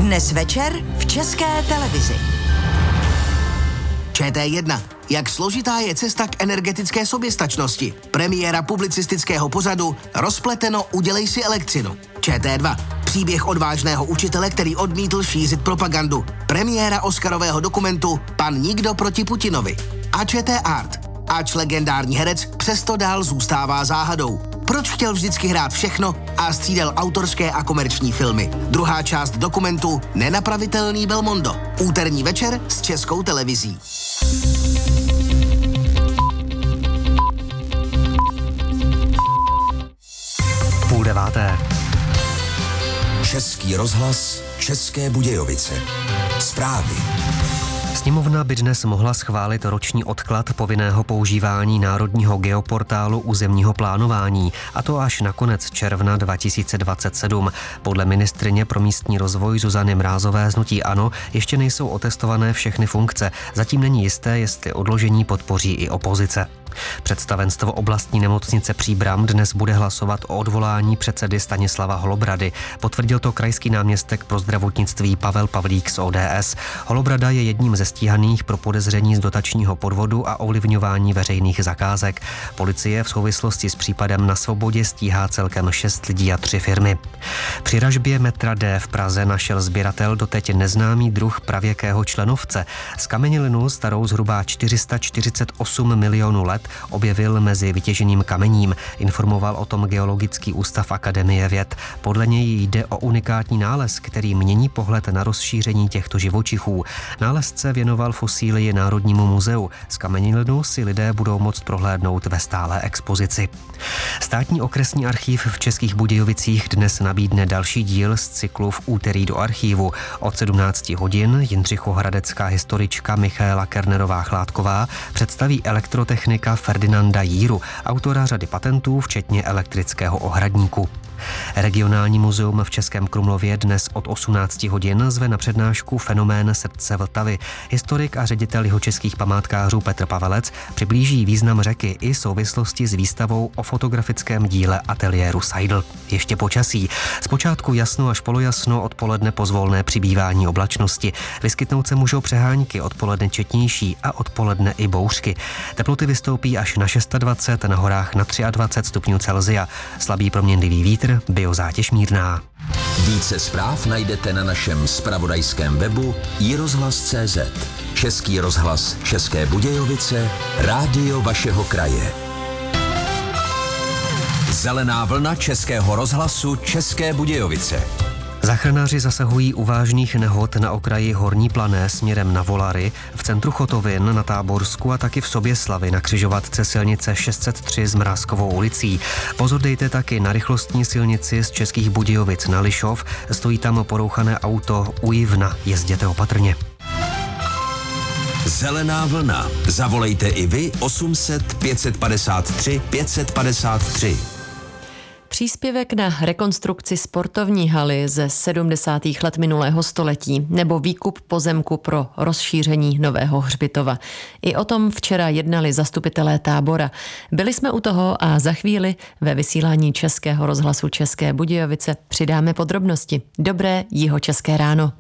Dnes večer v České televizi. ČT1. Jak složitá je cesta k energetické soběstačnosti? Premiéra publicistického pořadu Rozpleteno, udělej si elektřinu. ČT2. Příběh odvážného učitele, který odmítl šířit propagandu. Premiéra oscarového dokumentu Pan nikdo proti Putinovi. A ČT Art. Ač legendární herec přesto dál zůstává záhadou. Proč chtěl vždycky hrát všechno a střídal autorské a komerční filmy? Druhá část dokumentu Nenapravitelný Belmondo. Úterní večer s Českou televizí. Půl deváté. Český rozhlas, České Budějovice. Zprávy. Sněmovna by dnes mohla schválit roční odklad povinného používání národního geoportálu územního plánování, a to až na konec června 2027. Podle ministryně pro místní rozvoj Zuzany Mrázové z hnutí ANO ještě nejsou otestované všechny funkce. Zatím není jisté, jestli odložení podpoří i opozice. Představenstvo oblastní nemocnice Příbram dnes bude hlasovat o odvolání předsedy Stanislava Holobrady. Potvrdil to krajský náměstek pro zdravotnictví Pavel Pavlík z ODS. Holobrada je jedním ze stíhaných pro podezření z dotačního podvodu a ovlivňování veřejných zakázek. Policie v souvislosti s případem na Svobodě stíhá celkem 6 lidí a 3 firmy. Při ražbě metra D v Praze našel sběratel doteď neznámý druh pravěkého členovce. Zkamenělinu starou zhruba 448 milionů let objevil mezi vytěženým kamením. Informoval o tom Geologický ústav Akademie věd. Podle něj jde o unikátní nález, který mění pohled na rozšíření těchto živočichů. Nálezce věnoval fosílii Národnímu muzeu. Zkamenělinu si lidé budou moct prohlédnout ve stálé expozici. Státní okresní archív v Českých Budějovicích dnes nabídne další díl z cyklu V úterý do archívu. Od 17 hodin jindřichohradecká historička Michaela Kernerová-Chládková představí elektrotechnika Ferdinanda Jíru, autora řady patentů, včetně elektrického ohradníku. Regionální muzeum v Českém Krumlově dnes od 18 hodin zve na přednášku Fenomén srdce Vltavy. Historik a ředitel jihočeských památkářů Petr Pavelec přiblíží význam řeky i souvislosti s výstavou o fotografickém díle ateliéru Seidl. Ještě počasí. Zpočátku jasno až polojasno, odpoledne pozvolné přibývání oblačnosti. Vyskytnout se můžou přehánky, odpoledne četnější a odpoledne i bouřky. Teploty vystoupí až na 26, na horách na 23 stupňů Celsia. Slabý proměnlivý vítr, biozátěž mírná. Více zpráv najdete na našem zpravodajském webu iRozhlas.cz. Český rozhlas České Budějovice, rádio vašeho kraje. Zelená vlna Českého rozhlasu České Budějovice. Záchranáři zasahují u vážných nehod na okraji Horní Plané směrem na Volary, v centru Chotovin na Táborsku a taky v Soběslavi na křižovatce silnice 603 s Mrázkovou ulicí. Pozor dejte taky na rychlostní silnici z Českých Budějovic na Lišov, stojí tam porouchané auto u Jivna, jezděte opatrně. Zelená vlna. Zavolejte i vy 800 553 553. Příspěvek na rekonstrukci sportovní haly ze 70. let minulého století nebo výkup pozemku pro rozšíření nového hřbitova. I o tom včera jednali zastupitelé Tábora. Byli jsme u toho a za chvíli ve vysílání Českého rozhlasu České Budějovice přidáme podrobnosti. Dobré jihočeské ráno.